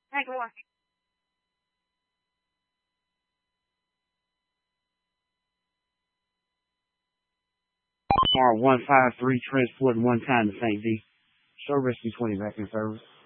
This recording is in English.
Hey, go on. R153 transport one time to St. D. Show rescue 20 back in service.